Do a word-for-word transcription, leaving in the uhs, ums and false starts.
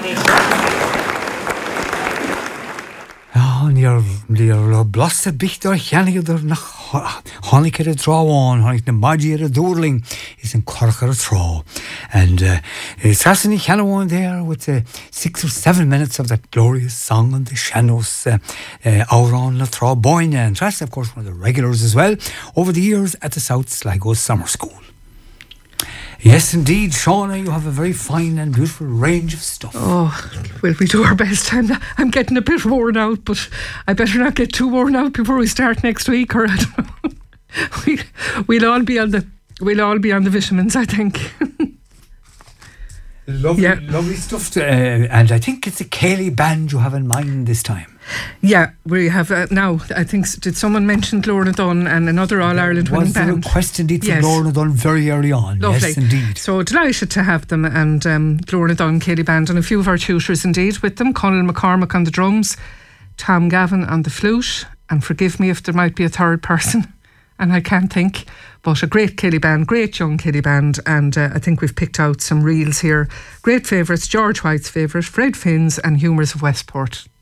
Níor níor blasta bichtar cheannigidir nach hánig ar a tráháin, hánig na maidí ar a dúrling is an corchar a trá. And uh, Sassany Cheannaháin there with uh, six or seven minutes of that glorious song on the Shannos uh, uh, Auron na Trá Boine. And Sass, of course, one of the regulars as well over the years at the South Sligo Summer School. Yes, indeed, Shauna, you have a very fine and beautiful range of stuff. Oh, well, we do our best. I'm, I'm getting a bit worn out, but I better not get too worn out before we start next week, or I don't know. we, we'll all be on the we'll all be on the vitamins, I think. Lovely, yeah. lovely stuff. To, uh, and I think it's a Cayley band you have in mind this time. Yeah, we have uh, now, I think, did someone mention Lorna Dunn and another All-Ireland winning band? Was there a request indeed from yes. Lorna Dunn very early on? Lovely. Yes, indeed. So delighted to have them, and um, Lorna Dunn, Cayley band, and a few of our tutors indeed with them. Conal McCormack on the drums, Tom Gavin on the flute, and forgive me if there might be a third person, and I can't think, but a great Cayley band, great young Cayley band, and uh, I think we've picked out some reels here. Great favourites, George White's favourite, Fred Finn's, and Humours of Westport.